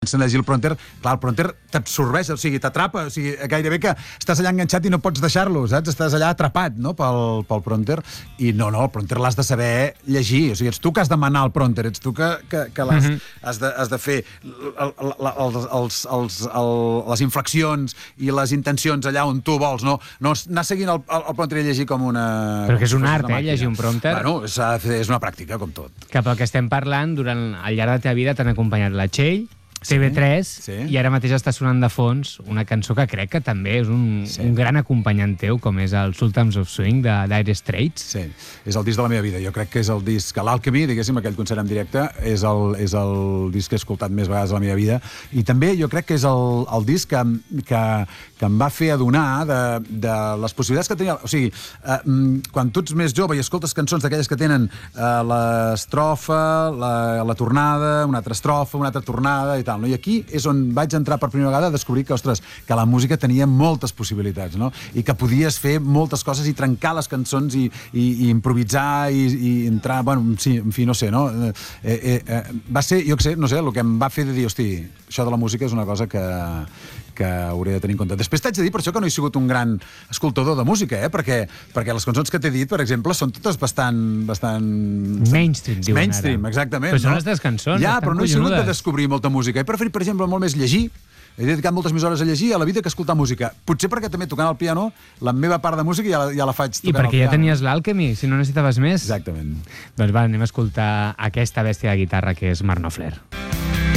comencen a llegir el prompter, clar, el prompter t'absorbeix, o sigui, t'atrapa, o sigui, gairebé que estàs allà enganxat i no pots deixar-lo, saps? Estàs allà atrapat, no?, pel prompter, i no, el prompter l'has de saber llegir, o sigui, ets tu que has de manar el prompter, ets tu que has de fer les inflexions i les intencions allà on tu vols, no anar seguint el prompter i llegir com una... Però que és un art, llegir un prompter. Bueno, és una pràctica, com tot. Que pel que estem parlant, durant al llarg de la teva vida t'han acompanyat la Txell, TV3, i ara mateix està sonant de fons una cançó que crec que també és un gran acompanyant teu, com és el Sultans of Swing de Dire Straits. Sí, és el disc de la meva vida. Jo crec que és el disc, l'Alchemy, diguéssim, aquell concert en directe, és el disc que he escoltat més vegades a la meva vida, i també jo crec que és el disc que em va fer adonar de les possibilitats que tenia. O sigui, quan tu ets més jove i escoltes cançons d'aquelles que tenen l'estrofa, la tornada, una altra estrofa, una altra tornada i tal, no? I aquí és on vaig entrar per primera vegada a descobrir que, ostres, que la música tenia moltes possibilitats, no? I que podies fer moltes coses i trencar les cançons i improvisar i entrar... Bueno, sí, en fi, no sé, no? Va ser, jo què sé, no sé, el que em va fer de dir, hosti, això de la música és una cosa que hauré de tenir en compte. Després t'haig de dir per això que no he sigut un gran escoltador de música, perquè les cançons que t'he dit, per exemple, són totes bastant... Mainstream, diuen ara. Mainstream, exactament. Però són les teves cançons, ja, estan però no he sigut de collonudes. descobrir molta música. He preferit, per exemple, molt més llegir. He dedicat moltes més hores a llegir a la vida que a escoltar música. Potser perquè també tocant el piano, la meva part de música ja la faig tocant el piano. I perquè ja tenies l'Alchemy, si no necessitaves més. Exactament. Doncs va, anem a escoltar aquesta bèstia de guitarra que és Mark Knopfler.